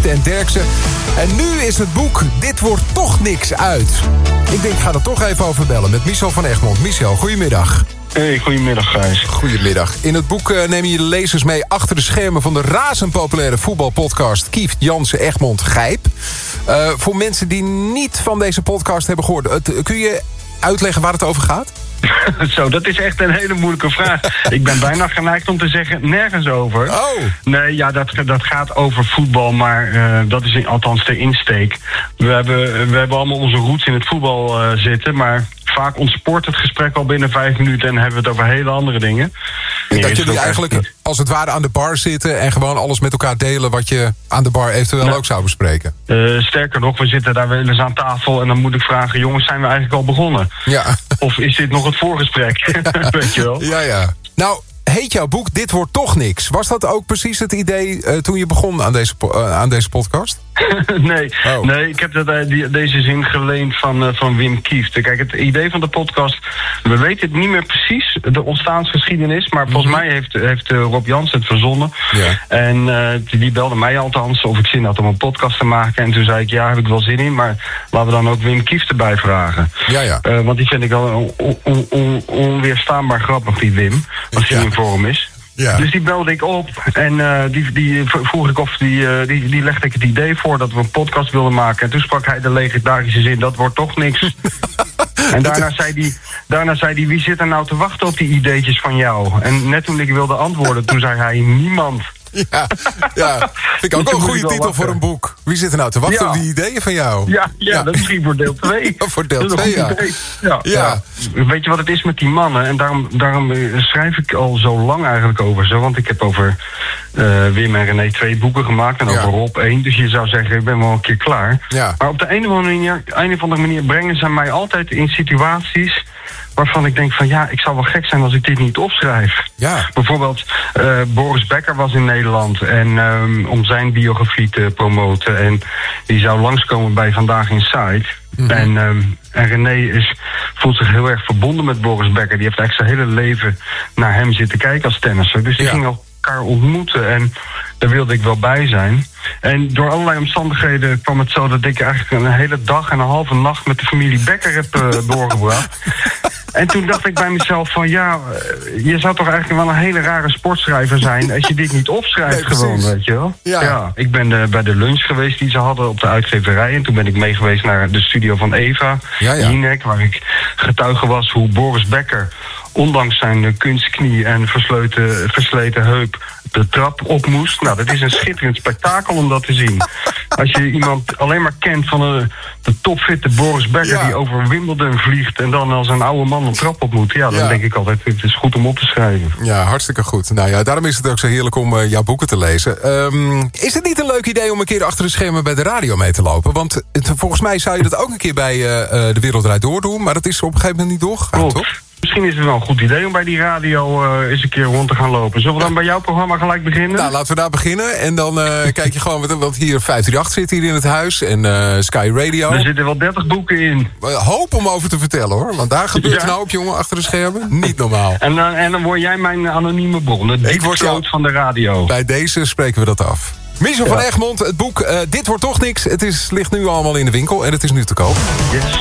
Derksen en Derksen. En nu is het boek Dit wordt toch niks uit. Ik denk, ik ga er toch even over bellen met Michel van Egmond. Michel, goedemiddag. Hey, goedemiddag Gijs. Goedemiddag. In het boek neem je de lezers mee achter de schermen van de razend populaire voetbalpodcast Kieft, Jansen, Egmond, Gijp. Voor mensen die niet van deze podcast hebben gehoord, kun je uitleggen waar het over gaat? Zo, dat is echt een hele moeilijke vraag. Ik ben bijna geneigd om te zeggen, nergens over. Oh. Nee, ja, dat gaat over voetbal, maar dat is althans de insteek. We hebben allemaal onze roots in het voetbal zitten, maar vaak ontspoort het gesprek al binnen 5 minuten en hebben we het over hele andere dingen. Dat jullie eigenlijk als het ware aan de bar zitten en gewoon alles met elkaar delen wat je aan de bar eventueel ook zou bespreken. Sterker nog, we zitten daar wel eens aan tafel en dan moet ik vragen, jongens, zijn we eigenlijk al begonnen? Ja. Of is dit nog het voorgesprek? Weet je wel? Ja. Nou, heet jouw boek Dit wordt toch niks. Was dat ook precies het idee toen je begon aan deze podcast? Nee, ik heb deze zin geleend van Wim Kieft. Kijk, het idee van de podcast, we weten het niet meer precies, de ontstaansgeschiedenis, maar volgens mij heeft Rob Jansen het verzonnen. Ja. En die belde mij althans of ik zin had om een podcast te maken. En toen zei ik, ja, heb ik wel zin in, maar laten we dan ook Wim Kieft erbij vragen. Ja. Want die vind ik wel onweerstaanbaar grappig, die Wim, als hij in vorm is. Ja. Dus die belde ik op en die vroeg ik of die legde ik het idee voor dat we een podcast wilden maken. En toen sprak hij de legendarische zin, dat wordt toch niks. En daarna zei hij, wie zit er nou te wachten op die ideetjes van jou? En net toen ik wilde antwoorden, toen zei hij, niemand. Ja, vind ik ook wel een goede titel voor een boek. Wie zit er nou te wachten op die ideeën van jou? Ja, dat is misschien voor deel 2. Voor deel 2, ja. Weet je wat het is met die mannen? En daarom schrijf ik al zo lang eigenlijk over ze. Want ik heb over Wim en René 2 boeken gemaakt. En over Rob 1. Dus je zou zeggen, ik ben wel een keer klaar. Ja. Maar op de een of andere manier brengen ze mij altijd in situaties waarvan ik denk van ik zou wel gek zijn als ik dit niet opschrijf. Ja. Bijvoorbeeld Boris Becker was in Nederland en om zijn biografie te promoten. En die zou langskomen bij Vandaag Inside. Mm-hmm. En René voelt zich heel erg verbonden met Boris Becker. Die heeft eigenlijk zijn hele leven naar hem zitten kijken als tennisser. Dus die ging elkaar ontmoeten en daar wilde ik wel bij zijn. En door allerlei omstandigheden kwam het zo dat ik eigenlijk een hele dag en een halve nacht met de familie Becker heb doorgebracht. En toen dacht ik bij mezelf van je zou toch eigenlijk wel een hele rare sportschrijver zijn als je dit niet opschrijft gewoon, weet je wel. Ja, ik ben bij de lunch geweest die ze hadden op de uitgeverij. En toen ben ik mee geweest naar de studio van Eva, Jinek, waar ik getuige was hoe Boris Becker, ondanks zijn kunstknie en versleten heup, de trap op moest. Nou, dat is een schitterend spektakel om dat te zien. Als je iemand alleen maar kent van de topfitte Boris Becker die over Wimbledon vliegt en dan als een oude man een trap op moet, dan denk ik altijd, het is goed om op te schrijven. Ja, hartstikke goed. Nou ja, daarom is het ook zo heerlijk om jouw boeken te lezen. Is het niet een leuk idee om een keer achter de schermen bij de radio mee te lopen? Want volgens mij zou je dat ook een keer bij De Wereld Draait Door doen, maar dat is op een gegeven moment niet doorgegaan, toch? Misschien is het wel een goed idee om bij die radio eens een keer rond te gaan lopen. Zullen we dan bij jouw programma gelijk beginnen? Nou, laten we daar beginnen. En dan kijk je gewoon, want hier 538 zit hier in het huis. En Sky Radio. Er zitten wel 30 boeken in. Hoop om over te vertellen, hoor. Want daar gebeurt een hoop, jongen, achter de schermen. Niet normaal. En dan word jij mijn anonieme bron. Het diepschoot van de radio. Bij deze spreken we dat af. Michel van Egmond, het boek Dit wordt toch niks. Het ligt nu allemaal in de winkel en het is nu te koop. Yes.